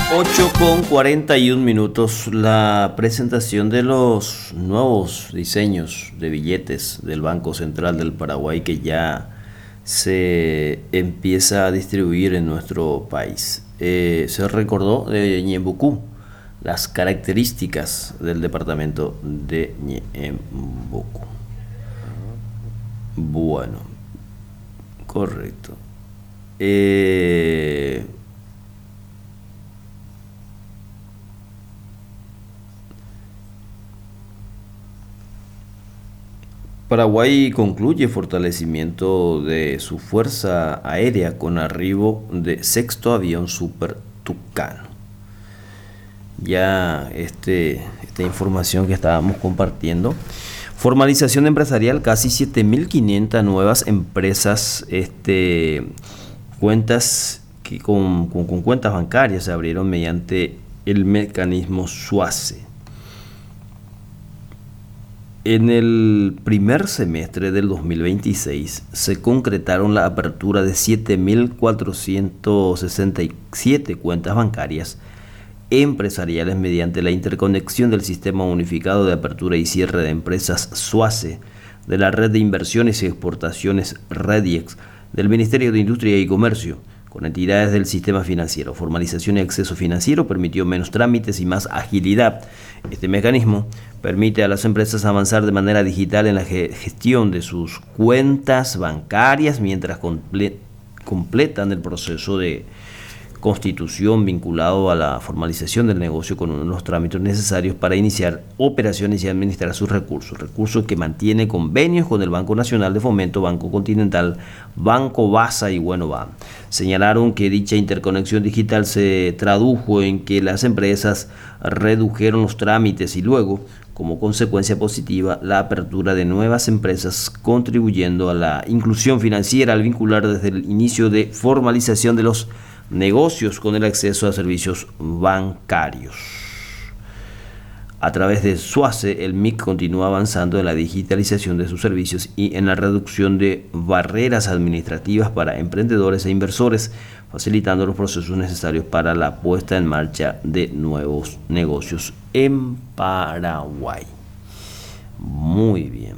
8:41 la presentación de los nuevos diseños de billetes del Banco Central del Paraguay que ya se empieza a distribuir en nuestro país. Se recordó de Ñembucú las características del departamento de Ñembucú. Bueno, correcto. Paraguay concluye fortalecimiento de su fuerza aérea con arribo de sexto avión Super Tucano. Ya esta información que estábamos compartiendo. Formalización empresarial, casi 7.500 nuevas empresas, cuentas que con cuentas bancarias se abrieron mediante el mecanismo SUACE. En el primer semestre del 2026 se concretaron la apertura de 7.467 cuentas bancarias empresariales mediante la interconexión del Sistema Unificado de Apertura y Cierre de Empresas SUACE de la Red de Inversiones y Exportaciones REDIEX del Ministerio de Industria y Comercio con entidades del sistema financiero. Formalización y acceso financiero permitió menos trámites y más agilidad. Este mecanismo permite a las empresas avanzar de manera digital en la gestión de sus cuentas bancarias mientras completan el proceso de constitución vinculado a la formalización del negocio con los trámites necesarios para iniciar operaciones y administrar sus recursos que mantiene convenios con el Banco Nacional de Fomento, Banco Continental, Banco Basa y Buenovam. Señalaron que dicha interconexión digital se tradujo en que las empresas redujeron los trámites y luego, como consecuencia positiva, la apertura de nuevas empresas, contribuyendo a la inclusión financiera al vincular desde el inicio de formalización de los negocios con el acceso a servicios bancarios. A través de SUACE, el MIC continúa avanzando en la digitalización de sus servicios y en la reducción de barreras administrativas para emprendedores e inversores, facilitando los procesos necesarios para la puesta en marcha de nuevos negocios en Paraguay. Muy bien.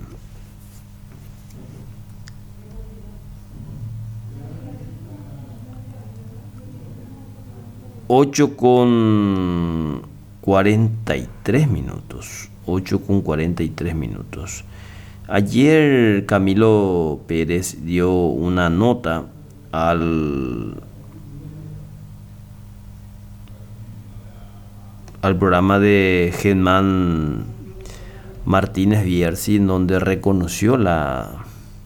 8:43. 8:43. Ayer Camilo Pérez dio una nota al programa de Germán Martínez Bierzi, en donde reconoció la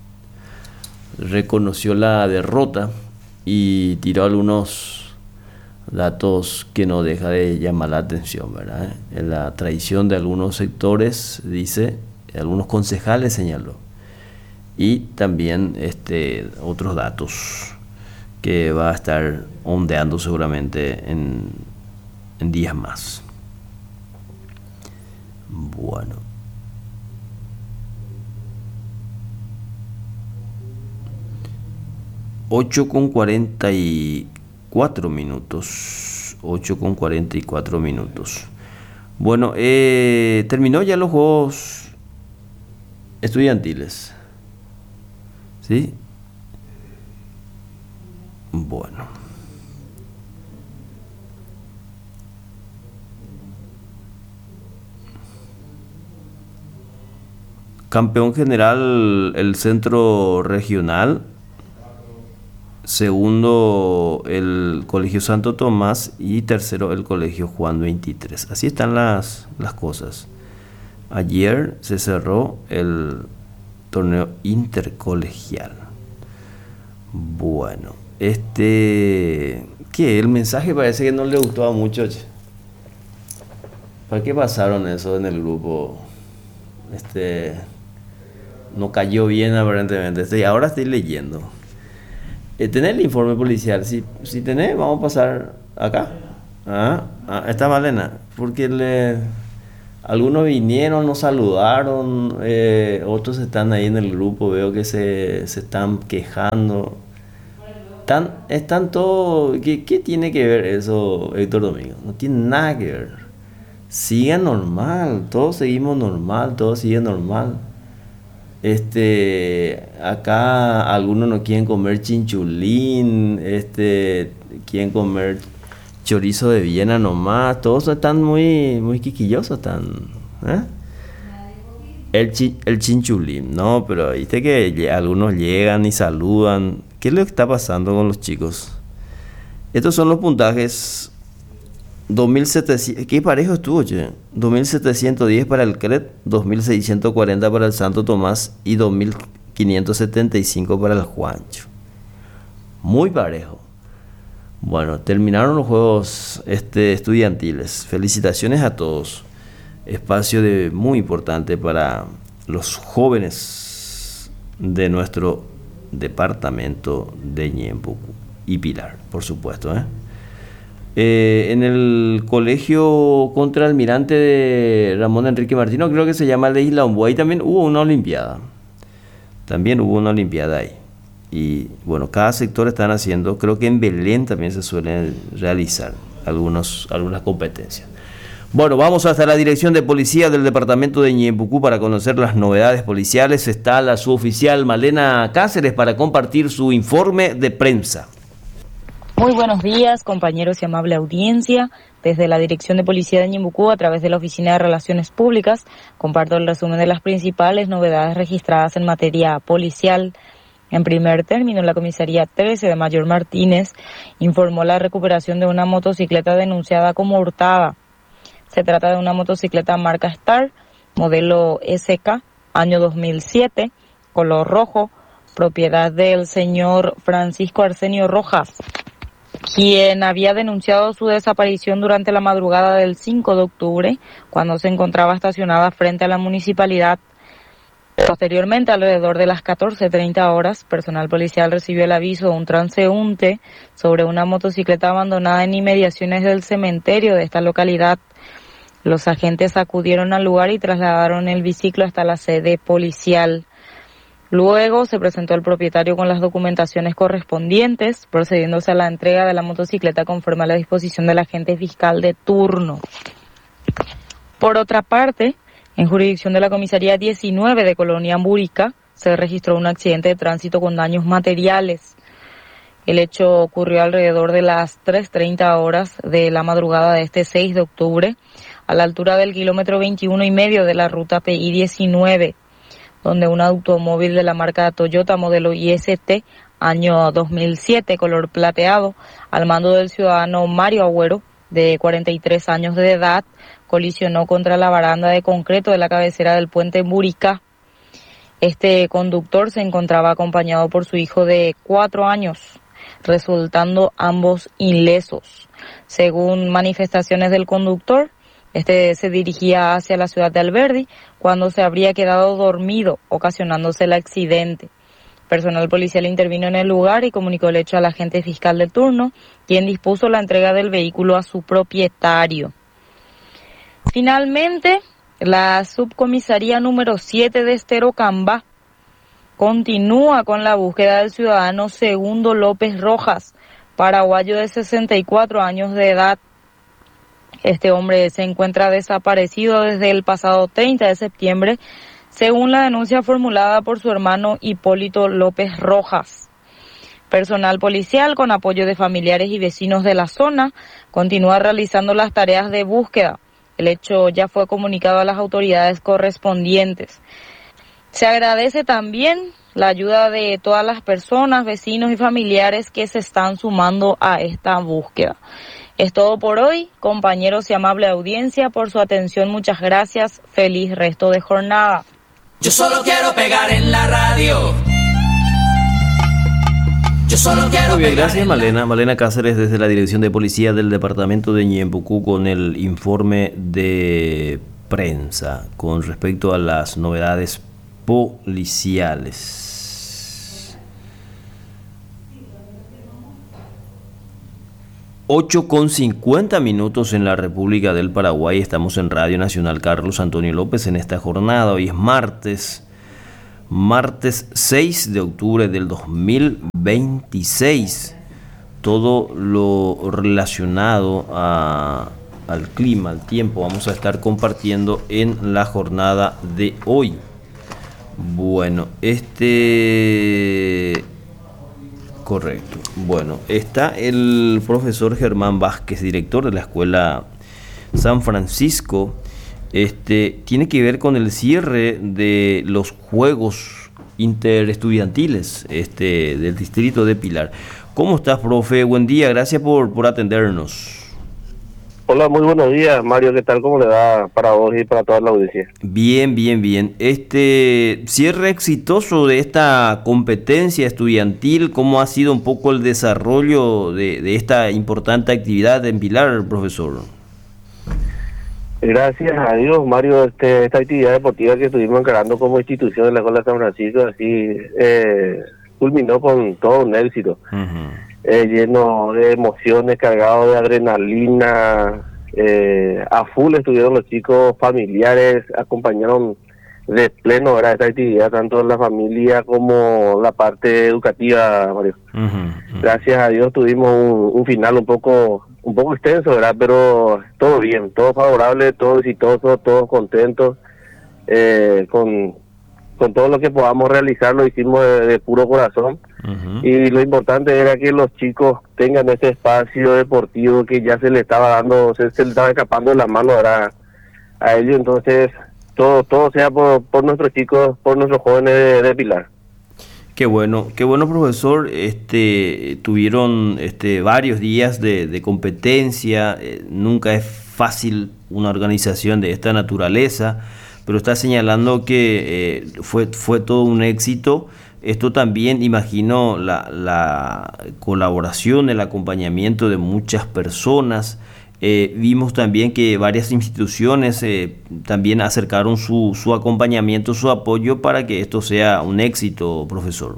derrota y tiró algunos datos que no deja de llamar la atención, ¿verdad? La traición de algunos sectores, dice, algunos concejales señaló, y también otros datos que va a estar ondeando seguramente en días más. Bueno, ocho con 8:44 minutos. Bueno, terminó ya los Juegos Estudiantiles. ¿Sí? Bueno. Campeón general el Centro Regional. Segundo, el Colegio Santo Tomás, y tercero, el Colegio Juan 23. Así están las cosas. Ayer se cerró el torneo intercolegial. Bueno, ¿qué? El mensaje parece que no le gustó a muchos. ¿Para qué pasaron eso en el grupo? No cayó bien aparentemente. Y ahora estoy leyendo. Tener el informe policial, si tenés, vamos a pasar acá. Está Malena, porque algunos vinieron, nos saludaron, otros están ahí en el grupo, veo que se están quejando. Es tanto... ¿Qué tiene que ver eso, Héctor Domingo? No tiene nada que ver. Sigue normal, todos seguimos normal, todo sigue normal. Acá algunos no quieren comer chinchulín, quieren comer chorizo de Viena nomás, todos están muy quisquillosos, están, ¿eh? El chinchulín, no, pero viste que algunos llegan y saludan. ¿Qué es lo que está pasando con los chicos? Estos son los puntajes. 2700, qué parejo estuvo, che. 2710 para el CRET, 2640 para el Santo Tomás y 2575 para el Juancho. Muy parejo. Bueno, terminaron los juegos estudiantiles. Felicitaciones a todos. Espacio muy importante para los jóvenes de nuestro departamento de Ñempucú y Pilar, por supuesto, ¿eh? En el colegio Contraalmirante de Ramón Enrique Martino, creo que se llama de Isla Ombú, ahí también hubo una olimpiada. Ahí. Y bueno, cada sector están haciendo, creo que en Belén también se suelen realizar algunas competencias. Bueno, vamos hasta la dirección de policía del departamento de Ñempucú para conocer las novedades policiales. Está la suboficial Malena Cáceres para compartir su informe de prensa. Muy buenos días, compañeros y amable audiencia. Desde la Dirección de Policía de Ñempucú, a través de la Oficina de Relaciones Públicas, comparto el resumen de las principales novedades registradas en materia policial. En primer término, la Comisaría 13 de Mayor Martínez informó la recuperación de una motocicleta denunciada como hurtada. Se trata de una motocicleta marca Star, modelo SK, año 2007, color rojo, propiedad del señor Francisco Arsenio Rojas, quien había denunciado su desaparición durante la madrugada del 5 de octubre, cuando se encontraba estacionada frente a la municipalidad. Posteriormente, alrededor de las 14:30 horas, personal policial recibió el aviso de un transeúnte sobre una motocicleta abandonada en inmediaciones del cementerio de esta localidad. Los agentes acudieron al lugar y trasladaron el biciclo hasta la sede policial. Luego se presentó el propietario con las documentaciones correspondientes, procediéndose a la entrega de la motocicleta conforme a la disposición del agente fiscal de turno. Por otra parte, en jurisdicción de la Comisaría 19 de Colonia Amburica, se registró un accidente de tránsito con daños materiales. El hecho ocurrió alrededor de las 3:30 horas de la madrugada de este 6 de octubre, a la altura del kilómetro 21,5 de la ruta PI 19, donde un automóvil de la marca Toyota modelo IST, año 2007, color plateado, al mando del ciudadano Mario Agüero, de 43 años de edad, colisionó contra la baranda de concreto de la cabecera del puente Murica. Este conductor se encontraba acompañado por su hijo de 4 años, resultando ambos ilesos. Según manifestaciones del conductor, se dirigía hacia la ciudad de Alberdi cuando se habría quedado dormido, ocasionándose el accidente. Personal policial intervino en el lugar y comunicó el hecho al agente fiscal de turno, quien dispuso la entrega del vehículo a su propietario. Finalmente, la subcomisaría número 7 de Esterocamba continúa con la búsqueda del ciudadano Segundo López Rojas, paraguayo de 64 años de edad. Este hombre se encuentra desaparecido desde el pasado 30 de septiembre, según la denuncia formulada por su hermano Hipólito López Rojas. Personal policial, con apoyo de familiares y vecinos de la zona, continúa realizando las tareas de búsqueda. El hecho ya fue comunicado a las autoridades correspondientes. Se agradece también la ayuda de todas las personas, vecinos y familiares que se están sumando a esta búsqueda. Es todo por hoy, compañeros y amable audiencia, por su atención. Muchas gracias. Feliz resto de jornada. Yo solo quiero pegar en la radio. Yo solo quiero Muy bien, pegar gracias Malena. Malena Cáceres desde la Dirección de Policía del Departamento de Ñempucú con el informe de prensa con respecto a las novedades policiales. 8:50 en la República del Paraguay. Estamos en Radio Nacional Carlos Antonio López en esta jornada. Hoy es martes martes 6 de octubre del 2026. Todo lo relacionado al clima, al tiempo, vamos a estar compartiendo en la jornada de hoy. Bueno, correcto. Bueno, está el profesor Germán Vázquez, director de la Escuela San Francisco. Tiene que ver con el cierre de los Juegos Interestudiantiles del distrito de Pilar. ¿Cómo estás, profe? Buen día, gracias por atendernos. Hola, muy buenos días, Mario. ¿Qué tal? ¿Cómo le va para vos y para toda la audiencia? Bien. Cierre exitoso de esta competencia estudiantil, ¿cómo ha sido un poco el desarrollo de esta importante actividad en Pilar, profesor? Gracias a Dios, Mario, esta actividad deportiva que estuvimos encarando como institución en la Escuela San Francisco, así culminó con todo un éxito. Lleno de emociones, cargado de adrenalina, a full estuvieron los chicos, familiares, acompañaron de pleno, ¿verdad?, esta actividad, tanto la familia como la parte educativa, Mario. Gracias a Dios tuvimos un final un poco extenso, ¿verdad?, pero todo bien, todo favorable, todo exitoso, todos contentos, con todo lo que podamos realizar lo hicimos de puro corazón. Y lo importante era que los chicos tengan ese espacio deportivo que ya se le estaba escapando de la mano a ellos. Entonces todo sea por nuestros chicos, por nuestros jóvenes de Pilar. Qué bueno, profesor. Tuvieron varios días de competencia. Nunca es fácil una organización de esta naturaleza, pero está señalando que fue todo un éxito. Esto también, imagino, la colaboración, el acompañamiento de muchas personas. Vimos también que varias instituciones también acercaron su acompañamiento, su apoyo para que esto sea un éxito, profesor.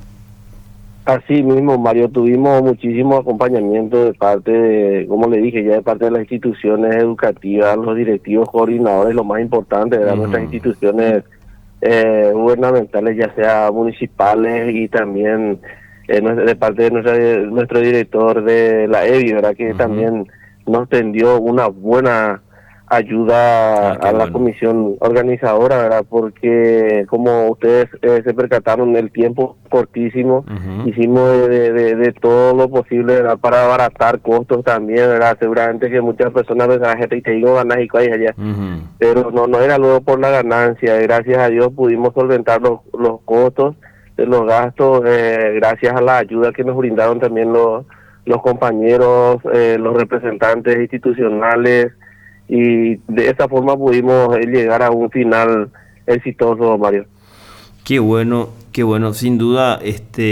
Así mismo, Mario, tuvimos muchísimo acompañamiento de parte como le dije, ya de parte de las instituciones educativas, los directivos, coordinadores, lo más importante de nuestras instituciones gubernamentales, ya sea municipales, y también de parte de nuestro director de la EBI, ¿verdad?, que también nos tendió una buena ayuda a la comisión organizadora, ¿verdad?, porque como ustedes se percataron, el tiempo cortísimo, hicimos de todo lo posible, ¿verdad?, para abaratar costos también, ¿verdad? Seguramente que muchas personas pensaban que te digo ganas y cosas allá, pero no era luego por la ganancia. Gracias a Dios pudimos solventar los costos de los gastos, gracias a la ayuda que nos brindaron también los compañeros, los representantes institucionales, y de esa forma pudimos llegar a un final exitoso, Mario. Qué bueno, sin duda,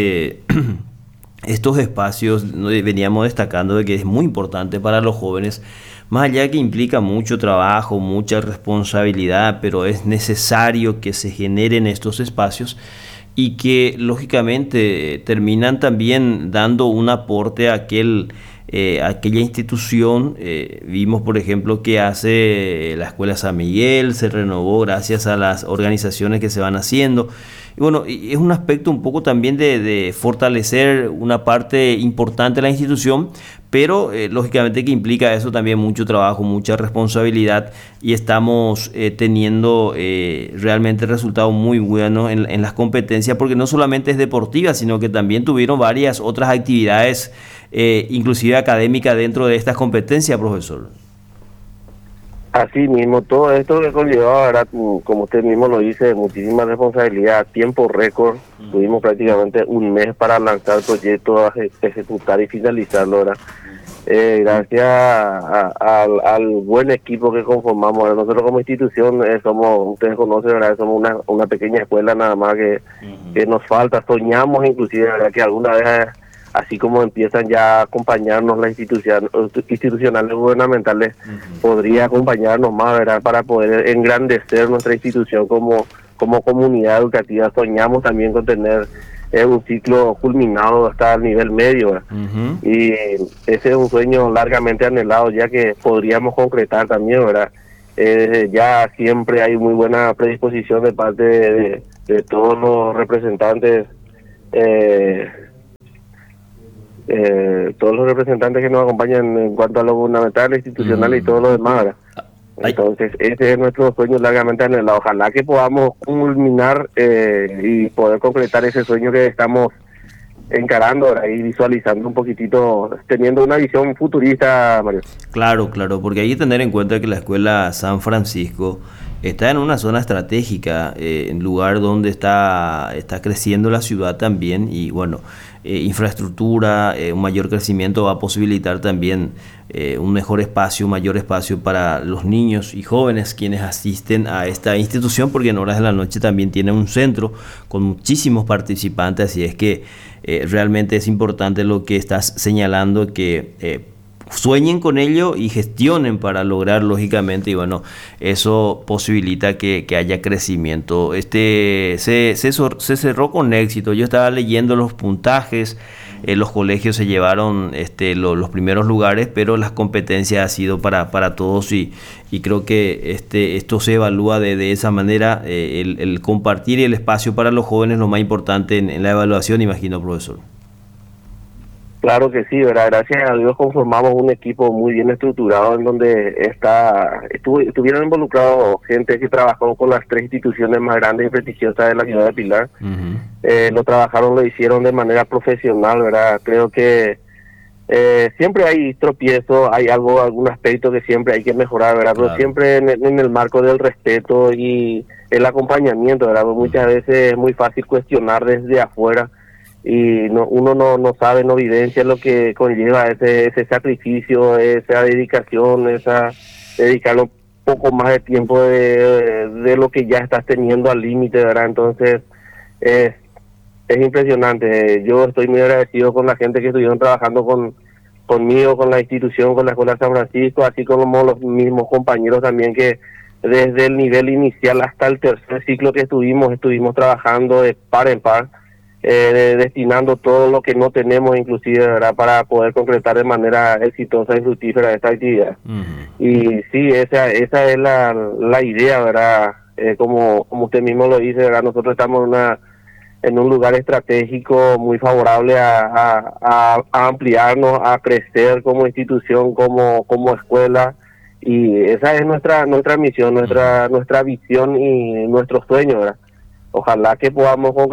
estos espacios veníamos destacando de que es muy importante para los jóvenes, más allá de que implica mucho trabajo, mucha responsabilidad, pero es necesario que se generen estos espacios y que lógicamente terminan también dando un aporte a aquella institución. Vimos, por ejemplo, que hace la Escuela San Miguel, se renovó gracias a las organizaciones que se van haciendo. Y bueno, es un aspecto un poco también de fortalecer una parte importante de la institución, pero lógicamente que implica eso también mucho trabajo, mucha responsabilidad, y estamos teniendo realmente resultados muy buenos en las competencias, porque no solamente es deportiva, sino que también tuvieron varias otras actividades, inclusive académicas, dentro de estas competencias, profesor. Así mismo, todo esto que conllevaba, ¿verdad?, como usted mismo lo dice, muchísima responsabilidad, tiempo récord. Tuvimos prácticamente un mes para lanzar el proyecto, ejecutar y finalizarlo, ¿verdad? Gracias al buen equipo que conformamos, ¿verdad? Nosotros como institución ustedes conocen, ¿verdad?, somos una pequeña escuela nada más que nos falta. Soñamos inclusive, ¿verdad?, que alguna vez, así como empiezan ya a acompañarnos las institucionales gubernamentales, podría acompañarnos más, ¿verdad?, para poder engrandecer nuestra institución como comunidad educativa. Soñamos también con tener un ciclo culminado hasta el nivel medio, ¿verdad? Y ese es un sueño largamente anhelado, ya que podríamos concretar también, ¿verdad? Ya siempre hay muy buena predisposición de parte de todos los representantes, todos los representantes que nos acompañan en cuanto a lo gubernamental, institucional y todo lo demás, ¿verdad? Entonces, ese es nuestro sueño largamente anhelado. Ojalá que podamos culminar y poder concretar ese sueño que estamos encarando ahora y visualizando un poquitito, teniendo una visión futurista, Mario. Claro, claro, porque hay que tener en cuenta que la escuela San Francisco está en una zona estratégica, en lugar donde está creciendo la ciudad también, y bueno, infraestructura, un mayor crecimiento va a posibilitar también un mejor espacio, mayor espacio para los niños y jóvenes quienes asisten a esta institución, porque en horas de la noche también tiene un centro con muchísimos participantes, así es que realmente es importante lo que estás señalando, que sueñen con ello y gestionen para lograr, lógicamente, y bueno, eso posibilita que haya crecimiento. Se cerró con éxito. Yo estaba leyendo los puntajes, los colegios se llevaron los primeros lugares, pero las competencias ha sido para todos, y creo que esto se evalúa de esa manera, el compartir el espacio para los jóvenes, lo más importante en la evaluación, imagino, profesor. Claro que sí, ¿verdad? Gracias a Dios conformamos un equipo muy bien estructurado en donde estuvieron involucrados gente que trabajó con las 3 instituciones más grandes y prestigiosas de la ciudad de Pilar. Lo hicieron de manera profesional, ¿verdad? Creo que siempre hay tropiezos, hay algún aspecto que siempre hay que mejorar, ¿verdad? Claro. Pero siempre en el marco del respeto y el acompañamiento, ¿verdad? Muchas veces es muy fácil cuestionar desde afuera, y uno no sabe, no vivencia lo que conlleva ese sacrificio, esa dedicación, dedicarle un poco más de tiempo de lo que ya estás teniendo al límite, ¿verdad? Entonces es impresionante. Yo estoy muy agradecido con la gente que estuvieron trabajando conmigo, con la institución, con la Escuela San Francisco, así como los mismos compañeros también, que desde el nivel inicial hasta el tercer ciclo que estuvimos trabajando de par en par, destinando todo lo que no tenemos, inclusive, ¿verdad?, para poder concretar de manera exitosa y fructífera esta actividad. Y sí, esa es la idea, ¿verdad? Como usted mismo lo dice, ¿verdad? Nosotros estamos en un lugar estratégico muy favorable a ampliarnos, a crecer como institución, como escuela, y esa es nuestra misión, nuestra visión y nuestro sueño, ¿verdad? Ojalá que podamos